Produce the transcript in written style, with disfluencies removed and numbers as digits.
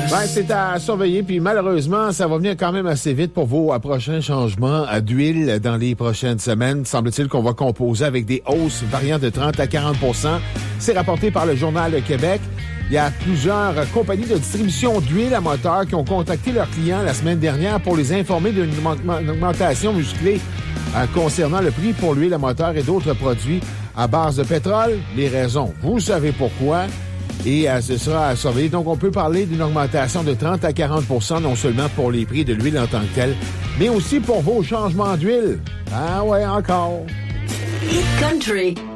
Ben, c'est à surveiller, puis malheureusement, ça va venir quand même assez vite pour vos prochains changements d'huile dans les prochaines semaines. Semble-t-il qu'on va composer avec des hausses variant de 30 à 40 %. C'est rapporté par le Journal de Québec. Il y a plusieurs compagnies de distribution d'huile à moteur qui ont contacté leurs clients la semaine dernière pour les informer d'une augmentation musclée concernant le prix pour l'huile à moteur et d'autres produits à base de pétrole. Les raisons, vous savez pourquoi. Et ce sera à surveiller. Donc, on peut parler d'une augmentation de 30 à 40 % non seulement pour les prix de l'huile en tant que telle, mais aussi pour vos changements d'huile. Ah ouais, encore. Country.